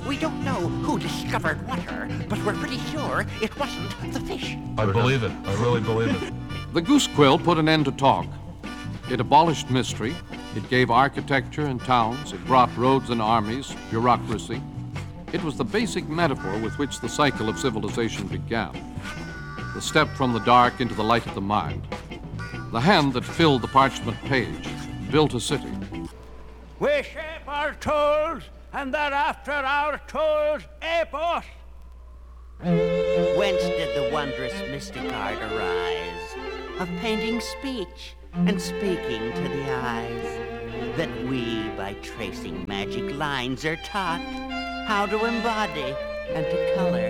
We don't know who discovered water, but we're pretty sure it wasn't the fish. I believe it. I really believe it. The goose quill put an end to talk. It abolished mystery. It gave architecture and towns. It brought roads and armies, bureaucracy. It was the basic metaphor with which the cycle of civilization began. The step from the dark into the light of the mind. The hand that filled the parchment page built a city. We shape our tools, and that after our tools ape us. Whence did the wondrous mystic art arise of painting speech and speaking to the eyes? That we, by tracing magic lines, are taught how to embody and to color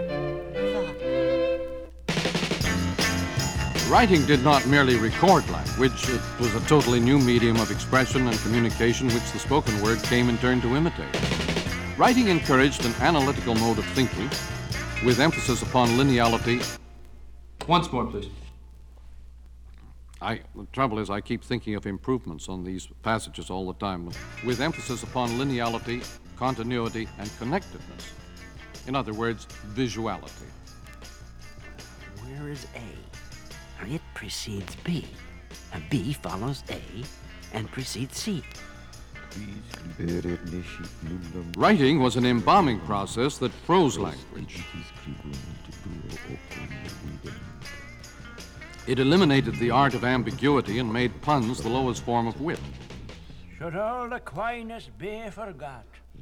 thought. Writing did not merely record language. It was a totally new medium of expression and communication which the spoken word came in turn to imitate. Writing encouraged an analytical mode of thinking with emphasis upon lineality. Once more, please. The trouble is I keep thinking of improvements on these passages all the time, with emphasis upon lineality, continuity, and connectedness. In other words, visuality. Where is A? It precedes B. B follows A and precedes C. Writing was an embalming process that froze language. It eliminated the art of ambiguity and made puns the lowest form of wit. Should all the Aquinas be forgot?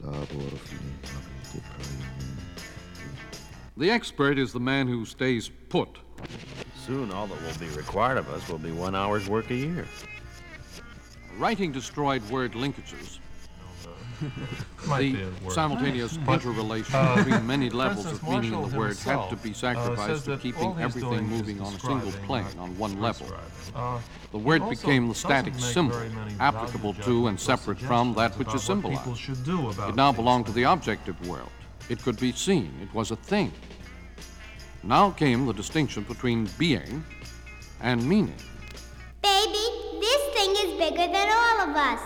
The expert is the man who stays put. Soon all that will be required of us will be 1 hour's work a year. Writing destroyed word linkages. Might The simultaneous interrelation between many levels of meaning in the word had to be sacrificed to keeping everything moving on a single plane, on one level. The word became the static symbol, applicable to and separate from that which is symbolized. It now belonged to the objective world. It could be seen. It was a thing. Now came the distinction between being and meaning. Baby, this thing is bigger than all of us.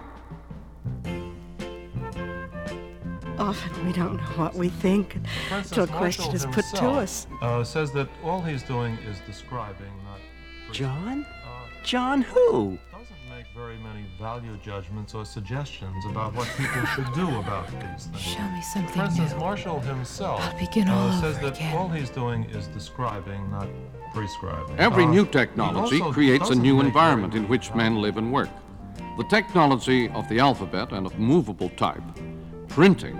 Often we don't know what we think until a question is put to us. Says that all he's doing is describing, not... John? John who? Doesn't make very many value judgments or suggestions about what people should do about these things. Show me something For instance, new. Marshall himself I'll begin all says over that again. all he's doing is describing, not prescribing. Every new He technology also creates a doesn't new make environment very in which men live and work. The technology of the alphabet and of movable type, printing,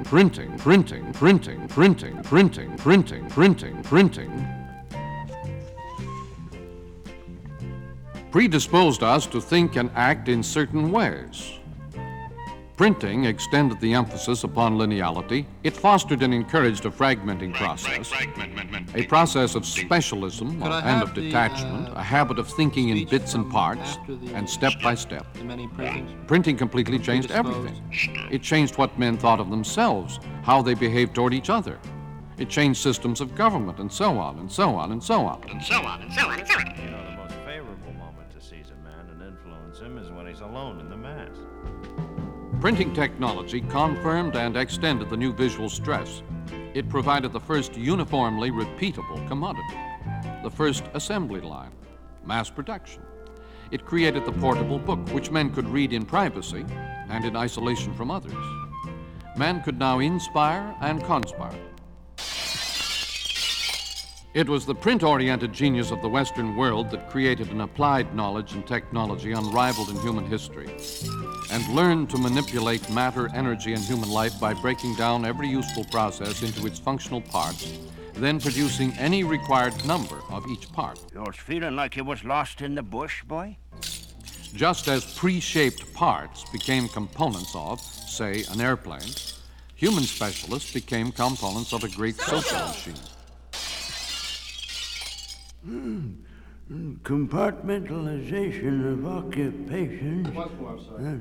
predisposed us to think and act in certain ways. Printing extended the emphasis upon lineality. It fostered and encouraged a fragmenting process, a process of specialism and of detachment, a habit of thinking in bits and parts, and step by step. Printing completely changed everything. It changed what men thought of themselves, how they behaved toward each other. It changed systems of government, and so on, and so on, and so on. You know, the most favorable moment to seize a man and influence him is when he's alone in the mass. Printing technology confirmed and extended the new visual stress. It provided the first uniformly repeatable commodity, the first assembly line, mass production. It created the portable book, which men could read in privacy and in isolation from others. Man could now inspire and conspire. It was the print-oriented genius of the Western world that created an applied knowledge and technology unrivaled in human history, and learned to manipulate matter, energy, and human life by breaking down every useful process into its functional parts, then producing any required number of each part. You was feeling like you was lost in the bush, boy? Just as pre-shaped parts became components of, say, an airplane, human specialists became components of a great social machine. Compartmentalization of occupations. Once more, sir.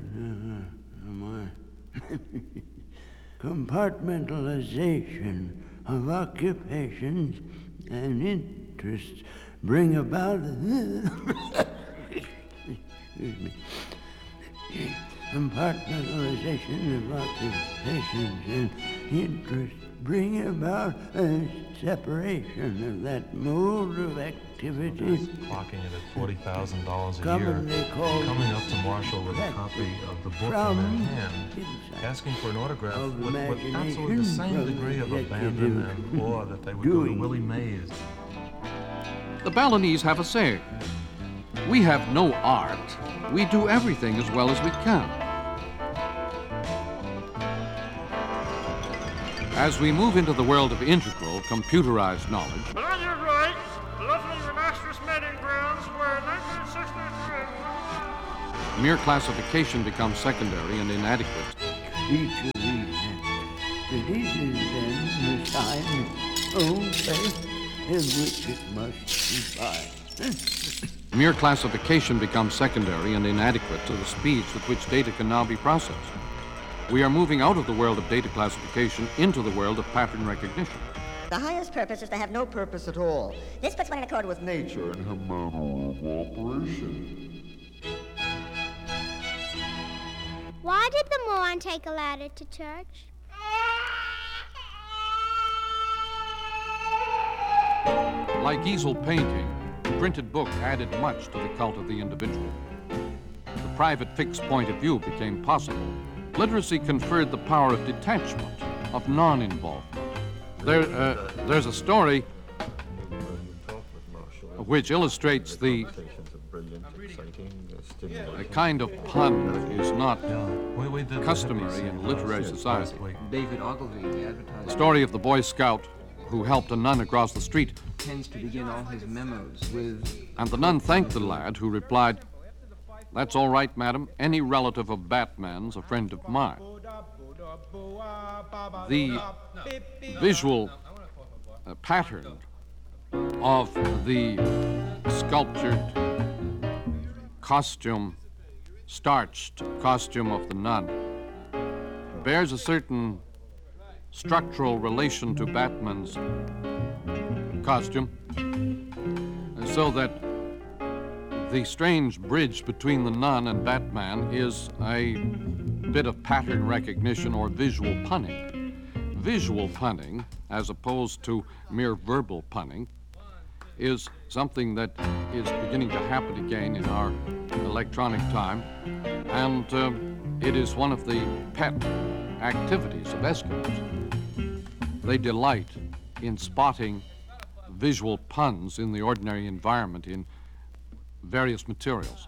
Compartmentalization of occupations and interests bring about compartmentalization of occupations and interests bring about a separation of that mode of activity. Clocking it at $40,000 a Commonly year, called coming up to Marshall with a copy of the book in their hand, asking for an autograph of with absolutely the same imagination degree of from abandon and awe that they would do to doing. Willie Mays. The Balinese have a saying, "We have no art. We do everything as well as we can." As we move into the world of integral, computerized knowledge, But on your right, lovely Renastrous Meeting Grounds where 1963... mere classification becomes secondary and inadequate. Each of these entities then assign its own place in which it must reside. Mere classification becomes secondary and inadequate to the speeds with which data can now be processed. We are moving out of the world of data classification into the world of pattern recognition. The highest purpose is to have no purpose at all. This puts one in accord with nature and her manner of operation. Why did the moron take a ladder to church? Like easel painting, the printed book added much to the cult of the individual. The private fixed point of view became possible. Literacy conferred the power of detachment, of non-involvement. There's a story which illustrates a kind of pun is not customary in literary society. David Ogilvy, the advertiser, The story of the Boy Scout who helped a nun across the street, tends to begin all his memos with... and the nun thanked the lad, who replied, "That's all right, madam. Any relative of Batman's a friend of mine." The visual pattern of the sculptured costume, starched costume of the nun, bears a certain structural relation to Batman's costume, so that the strange bridge between the nun and Batman is a bit of pattern recognition or visual punning. Visual punning, as opposed to mere verbal punning, is something that is beginning to happen again in our electronic time, and it is one of the pet activities of Eskimos. They delight in spotting visual puns in the ordinary environment in various materials.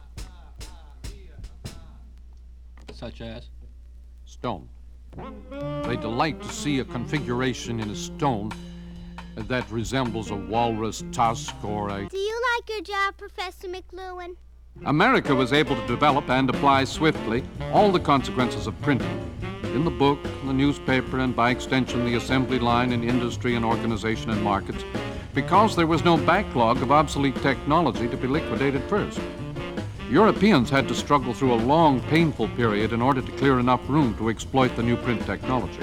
Such as? Stone. They delight to see a configuration in a stone that resembles a walrus tusk or a... Do you like your job, Professor McLuhan? America was able to develop and apply swiftly all the consequences of printing in the book, the newspaper, and by extension the assembly line in industry and organization and markets, because there was no backlog of obsolete technology to be liquidated first. Europeans had to struggle through a long, painful period in order to clear enough room to exploit the new print technology.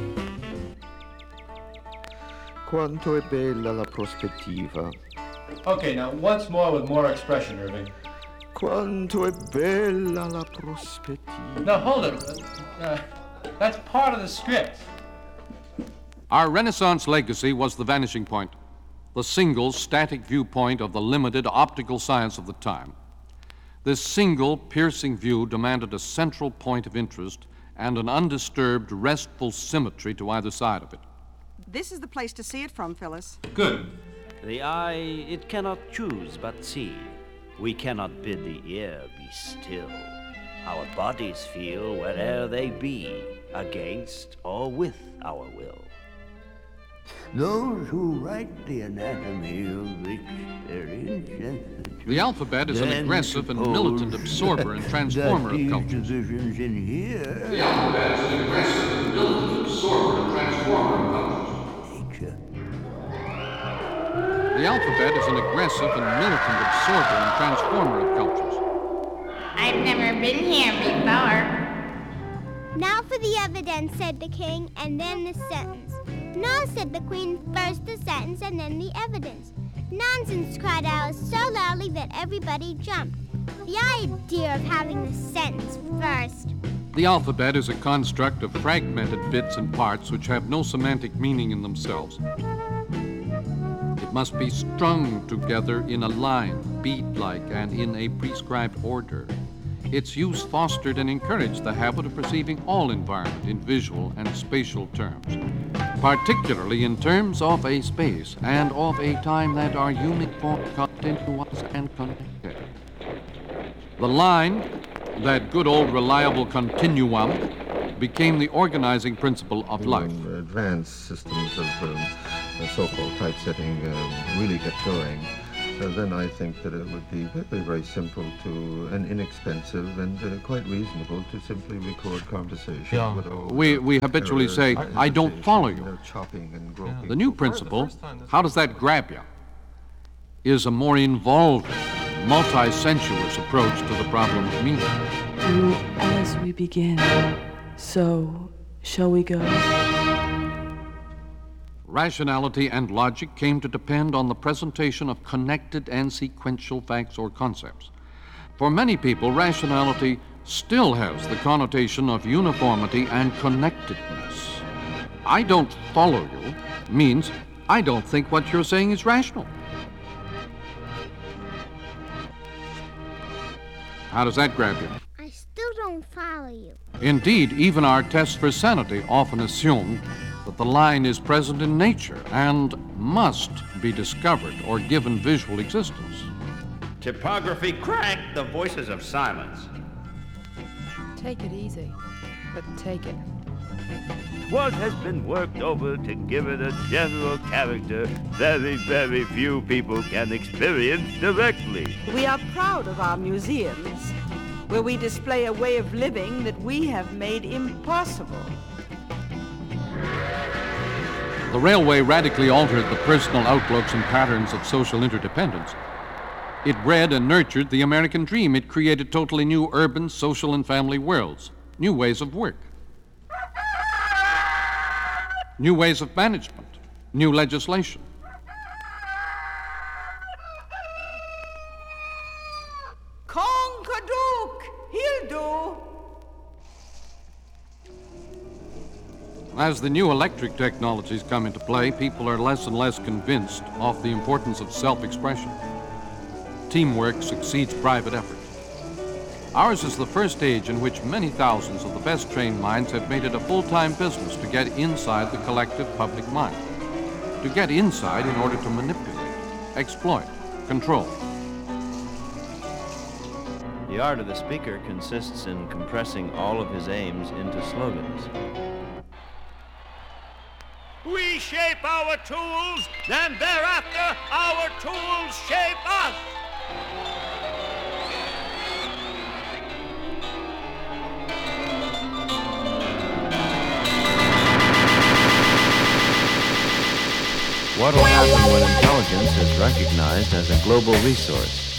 Quanto è bella la prospettiva. Okay, now once more with more expression, Irving. Quanto è bella la prospettiva. Now hold it. That's part of the script. Our Renaissance legacy was the vanishing point, the single static viewpoint of the limited optical science of the time. This single piercing view demanded a central point of interest and an undisturbed, restful symmetry to either side of it. This is the place to see it from, Phyllis. Good. The eye, it cannot choose but see. We cannot bid the ear be still. Our bodies feel where'er they be, against or with our will. Those who write the anatomy of experience... The alphabet is an aggressive and militant absorber and transformer of cultures. Divisions in here... The alphabet is an aggressive and militant absorber and transformer of cultures. Nature. The alphabet is an aggressive and militant absorber and transformer of cultures. I've never been here before. Now for the evidence, said the king, and then the sentence. No, said the queen, first the sentence and then the evidence. Nonsense, cried Alice so loudly that everybody jumped. The idea of having the sentence first. The alphabet is a construct of fragmented bits and parts which have no semantic meaning in themselves. It must be strung together in a line, bead-like, and in a prescribed order. Its use fostered and encouraged the habit of perceiving all environment in visual and spatial terms, particularly in terms of a space and of a time that are uniform, continuous, and connected. The line, that good old reliable continuum, became the organizing principle of life. Advanced systems of so-called typesetting really get going, then I think that it would be very, very simple and inexpensive and quite reasonable to simply record conversation. Yeah. We habitually say, I don't follow you. Chopping and groping. The new principle, how does that grab you, is a more involved, multi-sensuous approach to the problem of meaning. And as we begin, so shall we go? Rationality and logic came to depend on the presentation of connected and sequential facts or concepts. For many people, rationality still has the connotation of uniformity and connectedness. I don't follow you means I don't think what you're saying is rational. How does that grab you? I still don't follow you. Indeed, even our tests for sanity often assume that the line is present in nature and must be discovered or given visual existence. Typography cracked the voices of silence. Take it easy, but take it. What has been worked over to give it a general character very, very few people can experience directly. We are proud of our museums, where we display a way of living that we have made impossible. The railway radically altered the personal outlooks and patterns of social interdependence. It bred and nurtured the American dream. It created totally new urban, social, and family worlds, new ways of work, new ways of management, new legislation. Conkadook, he'll do. As the new electric technologies come into play, people are less and less convinced of the importance of self-expression. Teamwork succeeds private effort. Ours is the first age in which many thousands of the best trained minds have made it a full-time business to get inside the collective public mind, to get inside in order to manipulate, exploit, control. The art of the speaker consists in compressing all of his aims into slogans. We shape our tools, and thereafter our tools shape us. What will happen when intelligence is recognized as a global resource?